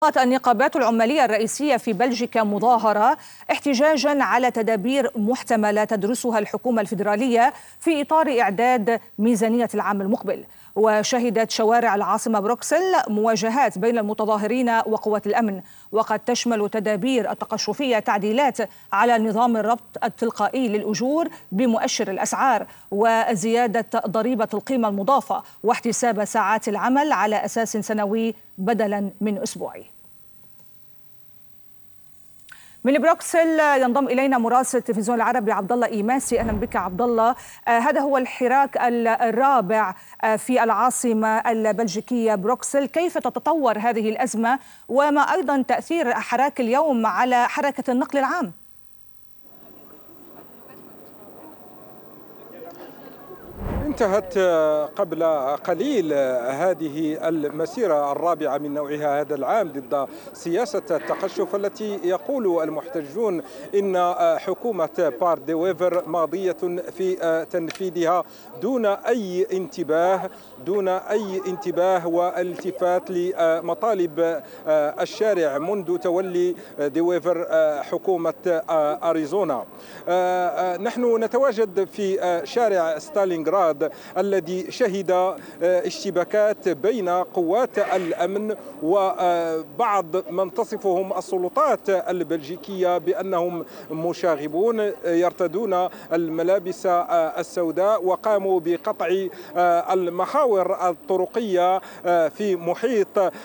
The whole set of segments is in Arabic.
النقابات العمالية الرئيسية في بلجيكا مظاهرة احتجاجا على تدابير محتملة تدرسها الحكومة الفيدرالية في إطار إعداد ميزانية العام المقبل. وشهدت شوارع العاصمة بروكسل مواجهات بين المتظاهرين وقوات الأمن، وقد تشمل تدابير التقشفية تعديلات على نظام الربط التلقائي للأجور بمؤشر الأسعار، وزيادة ضريبة القيمة المضافة، واحتساب ساعات العمل على أساس سنوي بدلا من أسبوعي. من بروكسل ينضم إلينا مراسل التلفزيون العربي عبد الله إيماسي. أهلا بك عبد الله. هذا هو الحراك الرابع في العاصمة البلجيكية بروكسل، كيف تتطور هذه الأزمة وما أيضا تأثير حراك اليوم على حركة النقل العام؟ انتهت قبل قليل هذه المسيرة الرابعة من نوعها هذا العام ضد سياسة التقشف التي يقول المحتجون إن حكومة بار دي ويفر ماضية في تنفيذها دون أي انتباه والتفات لمطالب الشارع منذ تولي دي ويفر حكومة أريزونا. نحن نتواجد في شارع ستالينغراد الذي شهد اشتباكات بين قوات الأمن وبعض من تصفهم السلطات البلجيكية بأنهم مشاغبون يرتدون الملابس السوداء، وقاموا بقطع المحاور الطرقية في محيط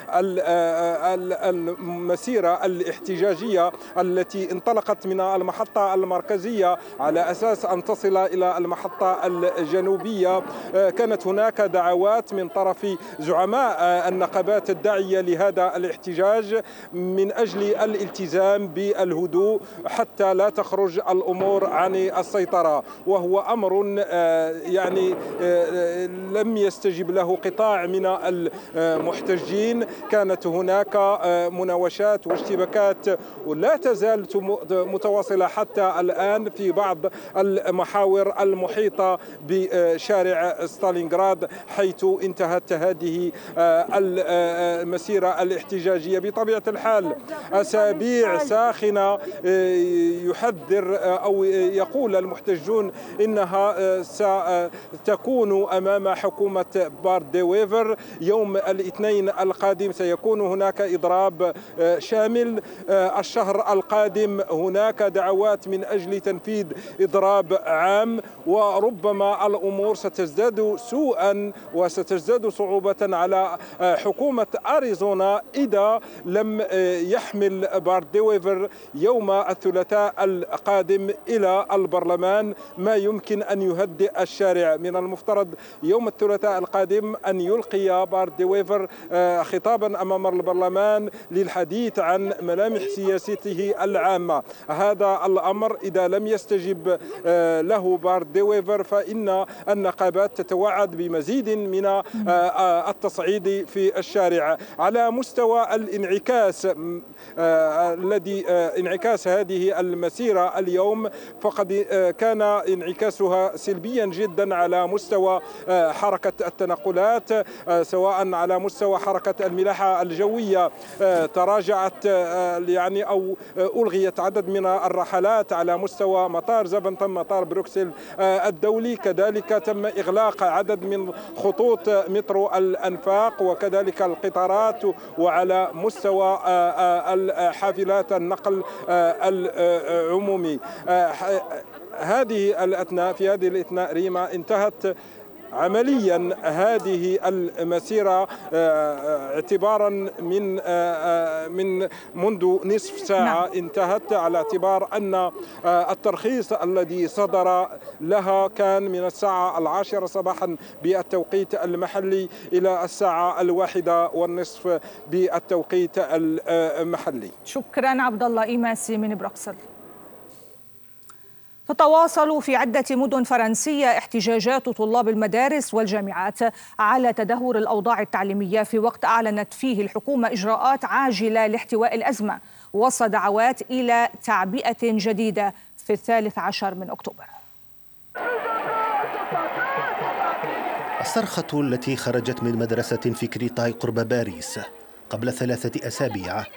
المسيرة الاحتجاجية التي انطلقت من المحطة المركزية على أساس أن تصل إلى المحطة الجنوبية. كانت هناك دعوات من طرف زعماء النقابات الداعية لهذا الاحتجاج من أجل الالتزام بالهدوء حتى لا تخرج الأمور عن السيطرة، وهو أمر لم يستجب له قطاع من المحتجين. كانت هناك مناوشات واشتباكات ولا تزال متواصلة حتى الآن في بعض المحاور المحيطة بشارع ستالينغراد، حيث انتهت هذه المسيرة الاحتجاجية. بطبيعة الحال أسابيع ساخنة يحذر أو يقول المحتجون إنها ستكون أمام حكومة بار دي ويفر يوم الاثنين القادم. سيكون هناك إضراب شامل. الشهر القادم هناك دعوات من أجل تنفيذ إضراب عام، وربما الأمور ستزداد سوءا وستزداد صعوبة على حكومة أريزونا إذا لم يحمل بار دي ويفر يوم الثلاثاء القادم إلى البرلمان ما يمكن أن يهدئ الشارع. من المفترض يوم الثلاثاء القادم أن يلقي بار دي ويفر خطابا أمام البرلمان للحديث عن ملامح سياسته العامة. هذا الأمر إذا لم يستجب له بار دي ويفر فإن النقابات تتوعد بمزيد من التصعيد في الشارع. على مستوى الانعكاس انعكاس هذه المسيرة اليوم، فقد كان انعكاسها سلبيا جدا على مستوى حركة التنقلات، سواء على مستوى حركة الملاحة الجوية تراجعت أو ألغيت عدد من الرحلات على مستوى مطار زبنتم مطار بروكسل الدولي. كذلك تم إغلاق عدد من خطوط مترو الأنفاق وكذلك القطارات، وعلى مستوى حافلات النقل العمومي. في هذه الأثناء ريما انتهت عمليا هذه المسيرة اعتبارا من منذ نصف ساعة. انتهت على اعتبار أن الترخيص الذي صدر لها كان من الساعة 10 صباحا بالتوقيت المحلي إلى الساعة 1:30 بالتوقيت المحلي. شكرا عبد الله إيماسي من بروكسل. تتواصل في عدة مدن فرنسية احتجاجات طلاب المدارس والجامعات على تدهور الأوضاع التعليمية، في وقت أعلنت فيه الحكومة إجراءات عاجلة لاحتواء الأزمة وسط دعوات إلى تعبئة جديدة في 13 من أكتوبر. الصرخة التي خرجت من مدرسة في كريتاي قرب باريس قبل 3 أسابيع